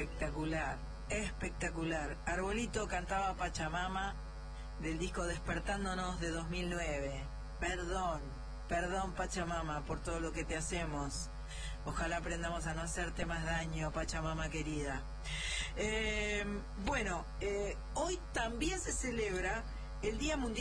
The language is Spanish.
espectacular, espectacular. Arbolito cantaba Pachamama del disco Despertándonos de 2009. Perdón Pachamama por todo lo que te hacemos. Ojalá aprendamos a no hacerte más daño, Pachamama querida. Hoy también se celebra el Día Mundial